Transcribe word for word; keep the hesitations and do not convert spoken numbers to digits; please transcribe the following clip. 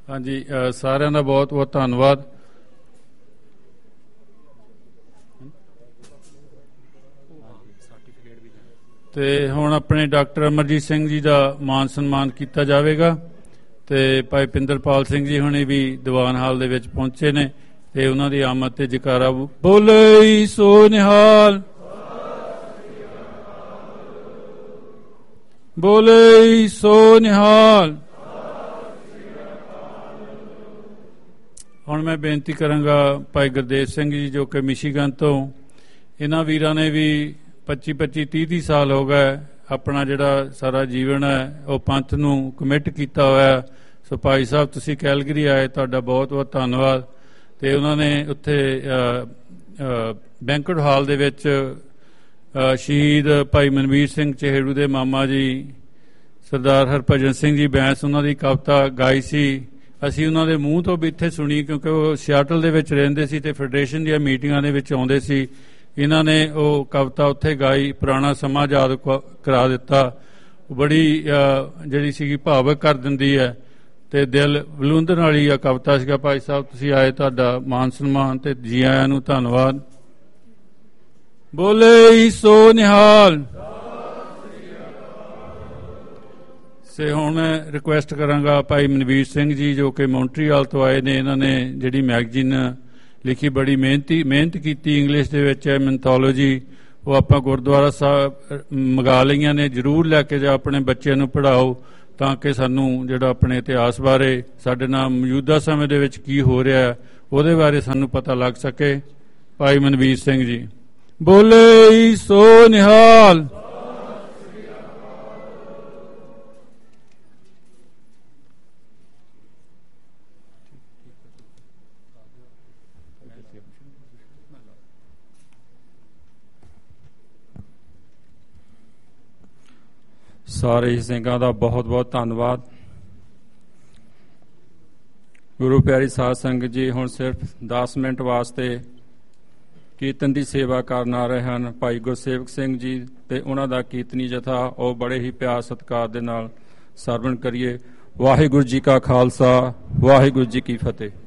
ਹਾਂਜੀ, ਸਾਰਿਆਂ ਦਾ ਬਹੁਤ ਬਹੁਤ ਧੰਨਵਾਦ। ਤੇ ਹੁਣ ਆਪਣੇ ਡਾਕਟਰ ਅਮਰਜੀਤ ਸਿੰਘ ਜੀ ਦਾ ਮਾਨ ਸਨਮਾਨ ਕੀਤਾ ਜਾਵੇਗਾ ਤੇ ਭਾਈ ਪਿੰਦਰਪਾਲ ਸਿੰਘ ਜੀ ਹੁਣੇ ਵੀ ਦੀਵਾਨ ਹਾਲ ਦੇ ਵਿੱਚ ਪਹੁੰਚੇ ਨੇ ਤੇ ਉਹਨਾਂ ਦੀ ਆਮਦ ਤੇ ਜਕਾਰਾ ਬੋਲੇ ਸੋ ਨਿਹਾਲ, ਬੋਲੇ ਸੋ ਨਿਹਾਲ। ਹੁਣ ਮੈਂ ਬੇਨਤੀ ਕਰਾਂਗਾ ਭਾਈ ਗੁਰਦੇਵ ਸਿੰਘ ਜੀ ਜੋ ਕਿ ਮਿਸ਼ੀਗਨ ਤੋਂ, ਇਹਨਾਂ ਵੀਰਾਂ ਨੇ ਵੀ ਪੱਚੀ ਪੱਚੀ ਤੀਹ ਤੀਹ ਸਾਲ ਹੋ ਗਏ ਆਪਣਾ ਜਿਹੜਾ ਸਾਰਾ ਜੀਵਨ ਹੈ ਉਹ ਪੰਥ ਨੂੰ ਕਮਿਟ ਕੀਤਾ ਹੋਇਆ। ਸੋ ਭਾਈ ਸਾਹਿਬ ਤੁਸੀਂ ਕੈਲਗਰੀ ਆਏ, ਤੁਹਾਡਾ ਬਹੁਤ ਬਹੁਤ ਧੰਨਵਾਦ। ਤੇ ਉਹਨਾਂ ਨੇ ਉੱਥੇ ਬੈਂਕਟ ਹਾਲ ਦੇ ਵਿੱਚ ਸ਼ਹੀਦ ਭਾਈ ਮਨਵੀਰ ਸਿੰਘ ਚਹੇੜੂ ਦੇ ਮਾਮਾ ਜੀ ਸਰਦਾਰ ਹਰਭਜਨ ਸਿੰਘ ਜੀ ਬੈਂਸ ਉਹਨਾਂ ਦੀ ਕਵਿਤਾ ਗਾਈ ਸੀ। ਅਸੀਂ ਉਹਨਾਂ ਦੇ ਮੂੰਹ ਤੋਂ ਵੀ ਇੱਥੇ ਸੁਣੀ ਕਿਉਂਕਿ ਉਹ ਸਿਆਟਲ ਦੇ ਵਿੱਚ ਰਹਿੰਦੇ ਸੀ ਤੇ ਫੈਡਰੇਸ਼ਨ ਦੀਆਂ ਮੀਟਿੰਗਾਂ ਦੇ ਵਿੱਚ ਆਉਂਦੇ ਸੀ। ਇਹਨਾਂ ਨੇ ਉਹ ਕਵਿਤਾ ਉੱਥੇ ਗਾਈ, ਪੁਰਾਣਾ ਸਮਾਂ ਯਾਦ ਕਰਾ ਦਿੱਤਾ। ਬੜੀ ਜਿਹੜੀ ਸੀਗੀ ਭਾਵਕ ਕਰ ਦਿੰਦੀ ਹੈ ਤੇ ਦਿਲ ਵਲੂੰਦਣ ਵਾਲੀ ਆ ਕਵਿਤਾ ਸੀਗਾ। ਭਾਈ ਸਾਹਿਬ ਤੁਸੀਂ ਆਏ, ਤੁਹਾਡਾ ਮਾਨ ਸਨਮਾਨ ਤੇ ਜੀ ਆਇਆਂ ਨੂੰ ਧੰਨਵਾਦ। ਬੋਲੇ ਸੋ ਨਿਹਾਲ। ਸੇ ਹੁਣ ਮੈਂ ਰਿਕੁਐਸਟ ਕਰਾਂਗਾ ਭਾਈ ਮਨਵੀਰ ਸਿੰਘ ਜੀ ਜੋ ਕਿ ਮੌਂਟਰੀਆਲ ਤੋਂ ਆਏ ਨੇ, ਇਹਨਾਂ ਨੇ ਜਿਹੜੀ ਮੈਗਜ਼ੀਨ ਲਿਖੀ ਬੜੀ ਮਿਹਨਤੀ ਮਿਹਨਤ ਕੀਤੀ ਇੰਗਲਿਸ਼ ਦੇ ਵਿੱਚ ਹੈ ਮੈਂਥੋਲੋਜੀ, ਉਹ ਆਪਾਂ ਗੁਰਦੁਆਰਾ ਸਾਹਿਬ ਮੰਗਾ ਲਈਆਂ ਨੇ। ਜ਼ਰੂਰ ਲੈ ਕੇ ਜਾ ਆਪਣੇ ਬੱਚਿਆਂ ਨੂੰ ਪੜ੍ਹਾਓ ਤਾਂ ਕਿ ਸਾਨੂੰ ਜਿਹੜਾ ਆਪਣੇ ਇਤਿਹਾਸ ਬਾਰੇ, ਸਾਡੇ ਨਾਲ ਮੌਜੂਦਾ ਸਮੇਂ ਦੇ ਵਿੱਚ ਕੀ ਹੋ ਰਿਹਾ ਉਹਦੇ ਬਾਰੇ ਸਾਨੂੰ ਪਤਾ ਲੱਗ ਸਕੇ। ਭਾਈ ਮਨਵੀਰ ਸਿੰਘ ਜੀ ਬੋਲੇ ਸੋ ਨਿਹਾਲ। ਸਾਰੇ ਹੀ ਸਿੰਘਾਂ ਦਾ ਬਹੁਤ ਬਹੁਤ ਧੰਨਵਾਦ। ਗੁਰੂ ਪਿਆਰੀ ਸਾਧ ਸੰਗਤ ਜੀ, ਹੁਣ ਸਿਰਫ ਦਸ ਮਿੰਟ ਵਾਸਤੇ ਕੀਰਤਨ ਦੀ ਸੇਵਾ ਕਰਨ ਆ ਰਹੇ ਹਨ ਭਾਈ ਗੁਰਸੇਵਕ ਸਿੰਘ ਜੀ ਤੇ ਉਹਨਾਂ ਦਾ ਕੀਰਤਨੀ ਜਥਾ। ਉਹ ਬੜੇ ਹੀ ਪਿਆਰ ਸਤਿਕਾਰ ਦੇ ਨਾਲ ਸਰਵਣ ਕਰੀਏ। ਵਾਹਿਗੁਰੂ ਜੀ ਕਾ ਖਾਲਸਾ, ਵਾਹਿਗੁਰੂ ਜੀ ਕੀ ਫਤਿਹ।